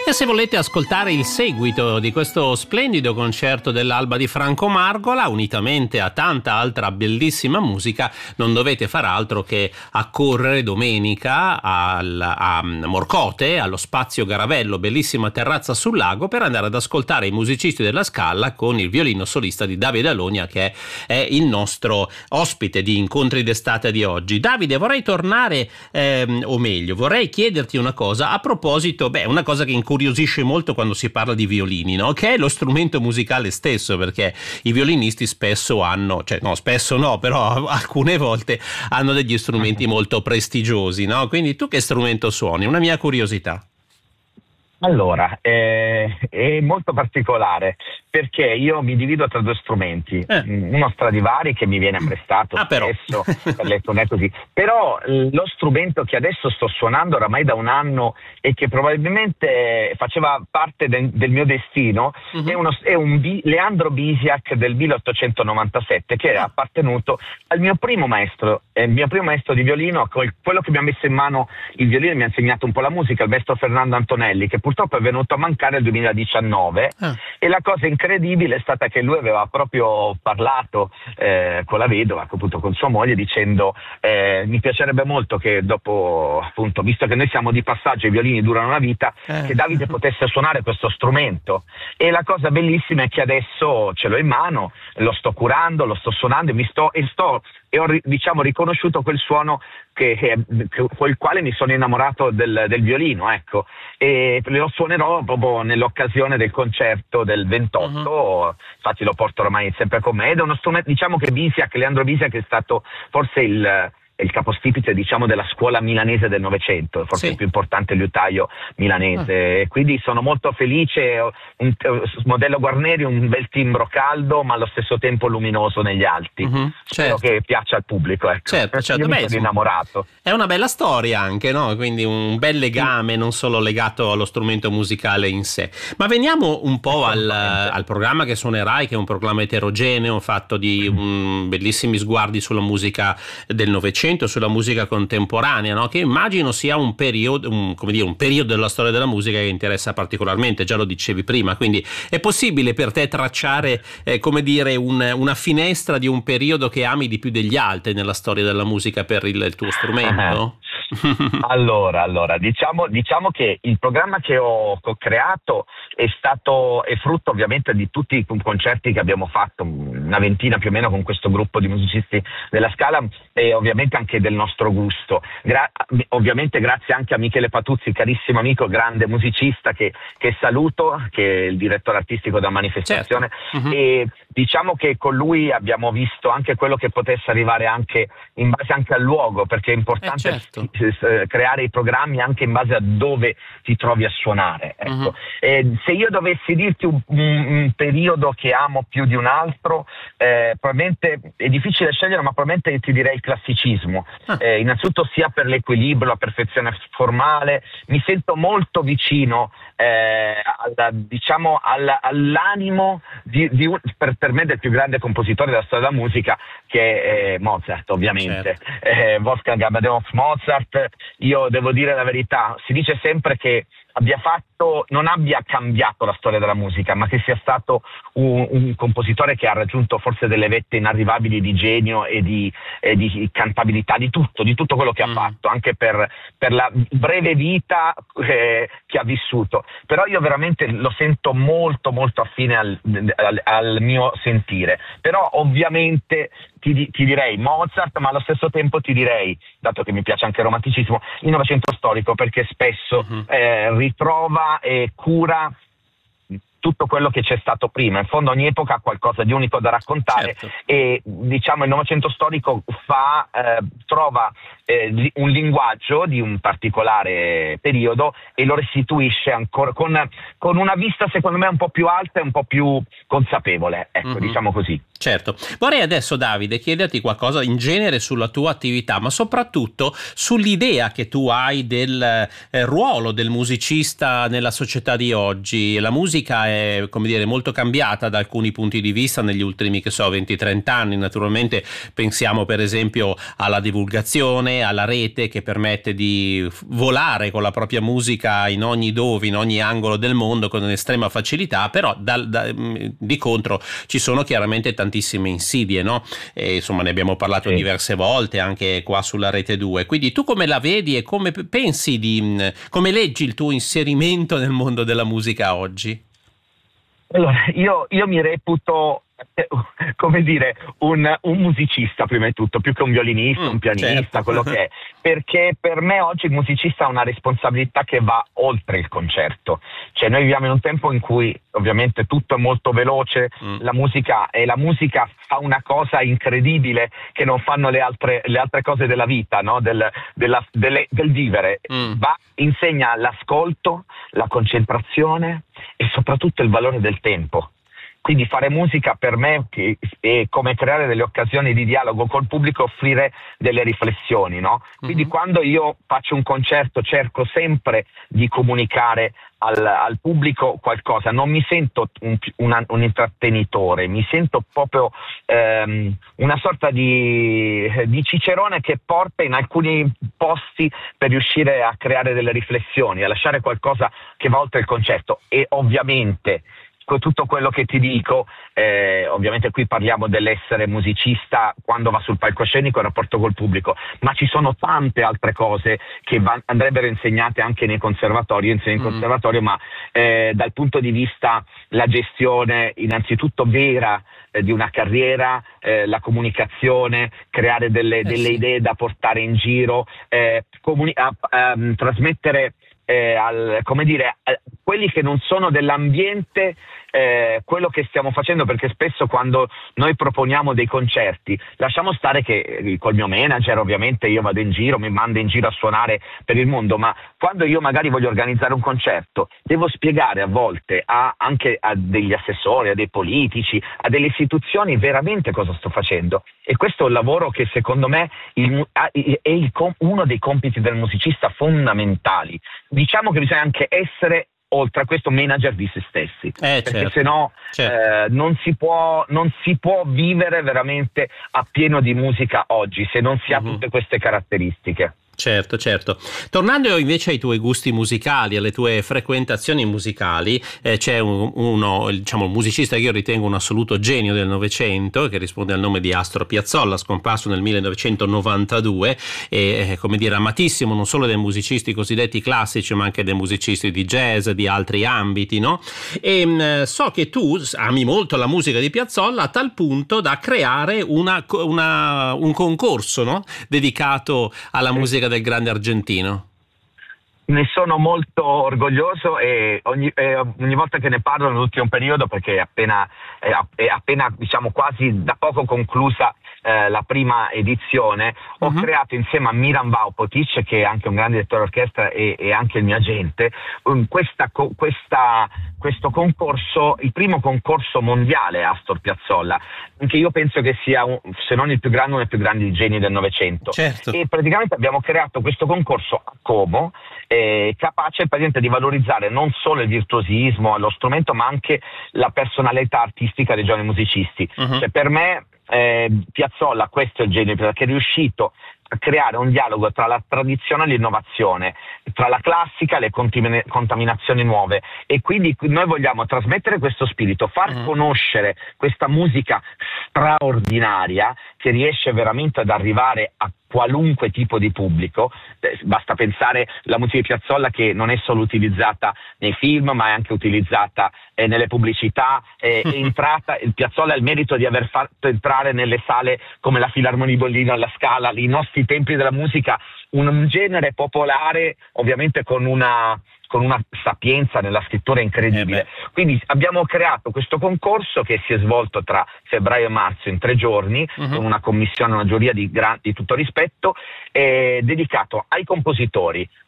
E se volete ascoltare il seguito di questo splendido concerto dell'Alba di Franco Margola, unitamente a tanta altra bellissima musica, non dovete far altro che accorrere domenica a Morcote, allo Spazio Garavello, bellissima terrazza sul lago, per andare ad ascoltare i musicisti della Scala con il violino solista di Davide Alogna, che è il nostro ospite di Incontri d'estate di oggi. Davide, vorrei tornare, o meglio, vorrei chiederti una cosa a proposito, una cosa che incuriosisce molto quando si parla di violini, no? Che è lo strumento musicale stesso, perché i violinisti spesso hanno, però alcune volte hanno degli strumenti molto prestigiosi, no? Quindi tu che strumento suoni? Una mia curiosità. Allora, è molto particolare perché io mi divido tra due strumenti, uno Stradivari che mi viene prestato spesso per le tournée così, però lo strumento che adesso sto suonando oramai da un anno e che probabilmente faceva parte del mio destino è un Leandro Bisiak del 1897 che è appartenuto al mio primo maestro di violino, quello che mi ha messo in mano il violino e mi ha insegnato un po' la musica, il maestro Fernando Antonelli, che purtroppo è venuto a mancare nel 2019 e la cosa incredibile è stata che lui aveva proprio parlato con la vedova, appunto con sua moglie, dicendo mi piacerebbe molto che dopo, appunto, visto che noi siamo di passaggio, i violini durano una vita, che Davide potesse suonare questo strumento. E la cosa bellissima è che adesso ce l'ho in mano, lo sto curando, lo sto suonando e ho riconosciuto quel suono con il quale mi sono innamorato del violino, ecco, e lo suonerò proprio nell'occasione del concerto del 28, infatti lo porto ormai sempre con me, ed è uno strumento, diciamo che Leandro Bisiak è stato forse il capostipite, diciamo, della scuola milanese del Novecento, forse il più importante liutaio milanese, e quindi sono molto felice. Un modello Guarneri, un bel timbro caldo ma allo stesso tempo luminoso negli alti, spero che piaccia al pubblico, ecco. Certo. Io mi sono innamorato. È una bella storia anche, no? Quindi un bel legame, non solo legato allo strumento musicale in sé. Ma veniamo un po' al programma che suonerai, che è un programma eterogeneo, fatto di bellissimi sguardi sulla musica del Novecento, sulla musica contemporanea, no? Che immagino sia un periodo della storia della musica che interessa particolarmente, già lo dicevi prima, quindi è possibile per te tracciare una finestra di un periodo che ami di più degli altri nella storia della musica per il tuo strumento? Allora, diciamo che il programma che ho creato è frutto ovviamente di tutti i concerti che abbiamo fatto, una ventina più o meno, con questo gruppo di musicisti della Scala, e ovviamente anche del nostro gusto. Ovviamente grazie anche a Michele Patuzzi, carissimo amico, grande musicista che saluto, che è il direttore artistico della manifestazione, e diciamo che con lui abbiamo visto anche quello che potesse arrivare anche in base anche al luogo, perché è importante creare i programmi anche in base a dove ti trovi a suonare, ecco. Se io dovessi dirti un periodo che amo più di un altro, probabilmente è difficile scegliere, ma probabilmente ti direi il classicismo, innanzitutto sia per l'equilibrio, la perfezione formale. Mi sento molto vicino all'animo per me del più grande compositore della storia della musica, che è Mozart, ovviamente. Wolfgang Amadeus Mozart. Io devo dire la verità, si dice sempre che non abbia cambiato la storia della musica, ma che sia stato un compositore che ha raggiunto forse delle vette inarrivabili di genio e di cantabilità, di tutto quello che ha fatto, anche per la breve vita che ha vissuto. Però io veramente lo sento molto molto affine al mio sentire. Però ovviamente ti direi Mozart, ma allo stesso tempo ti direi, dato che mi piace anche il romanticismo, il Novecento storico, perché spesso ritrova e cura tutto quello che c'è stato prima. In fondo ogni epoca ha qualcosa di unico da raccontare, e diciamo il Novecento storico trova un linguaggio di un particolare periodo e lo restituisce ancora con una vista secondo me un po' più alta e un po' più consapevole, ecco, diciamo così. Certo. Vorrei adesso, Davide, chiederti qualcosa in genere sulla tua attività, ma soprattutto sull'idea che tu hai del ruolo del musicista nella società di oggi. La musica è come dire, molto cambiata da alcuni punti di vista negli ultimi, 20-30 anni. Naturalmente pensiamo per esempio alla divulgazione, alla rete che permette di volare con la propria musica in ogni dove, in ogni angolo del mondo con un'estrema facilità, però di contro ci sono chiaramente tantissime insidie, no? E, insomma, ne abbiamo parlato diverse volte anche qua sulla Rete 2. Quindi tu come la vedi e come pensi come leggi il tuo inserimento nel mondo della musica oggi? Allora, io mi reputo, come dire, un musicista prima di tutto, più che un violinista, un pianista, certo. Quello che è, perché per me oggi il musicista ha una responsabilità che va oltre il concerto. Cioè noi viviamo in un tempo in cui ovviamente tutto è molto veloce, la musica fa una cosa incredibile che non fanno le altre cose della vita, no? del vivere. Insegna l'ascolto, la concentrazione e soprattutto il valore del tempo. Quindi fare musica per me è come creare delle occasioni di dialogo col pubblico, offrire delle riflessioni, no? Quindi quando io faccio un concerto cerco sempre di comunicare al pubblico qualcosa, non mi sento un intrattenitore, mi sento proprio una sorta di cicerone che porta in alcuni posti per riuscire a creare delle riflessioni, a lasciare qualcosa che va oltre il concerto. E ovviamente tutto quello che ti dico, ovviamente qui parliamo dell'essere musicista quando va sul palcoscenico, il rapporto col pubblico, ma ci sono tante altre cose che andrebbero insegnate anche nei conservatori. Io insegno in conservatorio, ma dal punto di vista la gestione innanzitutto vera di una carriera, la comunicazione, creare delle idee da portare in giro, trasmettere quelli che non sono dell'ambiente quello che stiamo facendo, perché spesso quando noi proponiamo dei concerti, lasciamo stare che col mio manager ovviamente io vado in giro, mi mando in giro a suonare per il mondo, ma quando io magari voglio organizzare un concerto devo spiegare a volte anche a degli assessori, a dei politici, a delle istituzioni veramente cosa sto facendo. E questo è un lavoro che secondo me è uno dei compiti del musicista fondamentali. Diciamo che bisogna anche essere, oltre a questo, manager di se stessi, perché sennò non si può vivere veramente a pieno di musica oggi se non si ha tutte queste caratteristiche. Certo. Tornando invece ai tuoi gusti musicali, alle tue frequentazioni musicali, c'è un musicista che io ritengo un assoluto genio del Novecento, che risponde al nome di Astor Piazzolla, scomparso nel 1992, e come dire amatissimo non solo dai musicisti cosiddetti classici, ma anche dai musicisti di jazz, di altri ambiti, no? E so che tu ami molto la musica di Piazzolla a tal punto da creare un concorso, no? Dedicato alla musica del grande argentino. Ne sono molto orgoglioso e ogni volta che ne parlo nell'ultimo periodo, perché è appena diciamo quasi da poco conclusa la prima edizione, ho creato insieme a Miran Vaupotic, che è anche un grande direttore d'orchestra e anche il mio agente, questo concorso, il primo concorso mondiale Astor Piazzolla, che io penso che sia se non il più grande, uno dei più grandi geni del Novecento. Certo. E praticamente abbiamo creato questo concorso a Como, capace di valorizzare non solo il virtuosismo, lo strumento, ma anche la personalità artistica dei giovani musicisti. Cioè, per me Piazzolla, questo è il genio, perché è riuscito a creare un dialogo tra la tradizione e l'innovazione, tra la classica e le contaminazioni nuove, e quindi noi vogliamo trasmettere questo spirito, far conoscere questa musica straordinaria che riesce veramente ad arrivare a qualunque tipo di pubblico. Basta pensare alla musica di Piazzolla, che non è solo utilizzata nei film, ma è anche utilizzata nelle pubblicità, il Piazzolla ha il merito di aver fatto entrare nelle sale come la Filarmonia di Bollino, alla Scala, i nostri templi della musica, un genere popolare ovviamente con una sapienza nella scrittura incredibile. Quindi abbiamo creato questo concorso che si è svolto tra febbraio e marzo in 3 giorni, con una commissione, una giuria di tutto rispetto, dedicato ai compositori,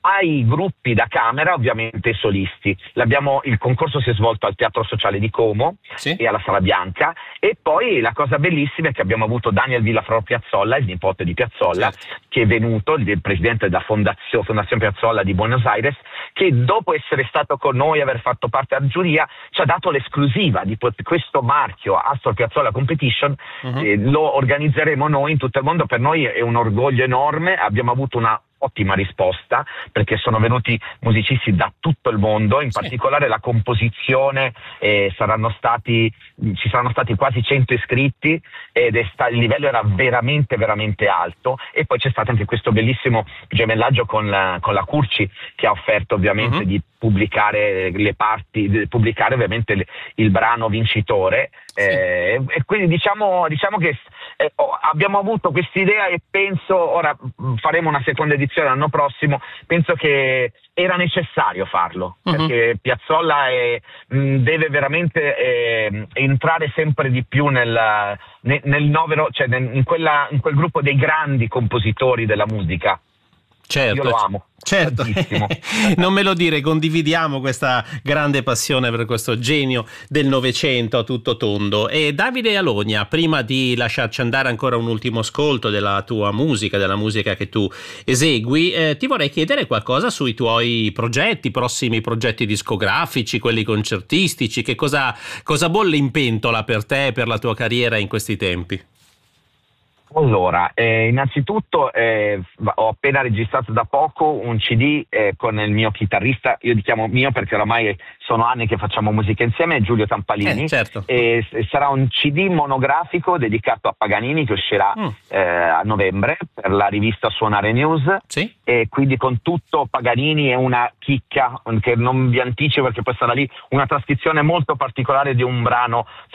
ai gruppi da camera, ovviamente i solisti. Il concorso si è svolto al Teatro Sociale di Como e alla Sala Bianca, e poi la cosa bellissima è che abbiamo avuto Daniel Villafranco Piazzolla, il nipote di Piazzolla, che è venuto, il presidente della Fondazione Piazzolla di Buenos Aires, che dopo essere stato con noi, aver fatto parte della giuria, ci ha dato l'esclusiva di questo marchio Astor Piazzolla Competition. Lo organizzeremo noi in tutto il mondo. Per noi è un orgoglio enorme, abbiamo avuto una ottima risposta, perché sono venuti musicisti da tutto il mondo, in particolare la composizione, ci saranno stati quasi 100 iscritti, ed il livello era veramente veramente alto. E poi c'è stato anche questo bellissimo gemellaggio con la Curci, che ha offerto ovviamente di pubblicare le parti, pubblicare ovviamente il brano vincitore, e quindi diciamo che abbiamo avuto quest'idea, e penso, ora faremo una seconda edizione l'anno prossimo, penso che era necessario farlo, perché Piazzolla deve veramente entrare sempre di più nel novero, cioè in quel gruppo dei grandi compositori della musica. Certo, io lo amo. Certo, non me lo dire, condividiamo questa grande passione per questo genio del Novecento a tutto tondo. E Davide Alogna, prima di lasciarci andare ancora un ultimo ascolto della tua musica, della musica che tu esegui, ti vorrei chiedere qualcosa sui tuoi progetti, prossimi progetti discografici, quelli concertistici. Che cosa bolle in pentola per te e per la tua carriera in questi tempi? Allora, innanzitutto ho appena registrato da poco un CD con il mio chitarrista, io li chiamo mio perché oramai sono anni che facciamo musica insieme, Giulio Tampalini, e sarà un CD monografico dedicato a Paganini, che uscirà a novembre per la rivista Suonare News, e quindi con tutto Paganini è una chicca che non vi anticipo, perché poi sarà lì una trascrizione molto particolare di un brano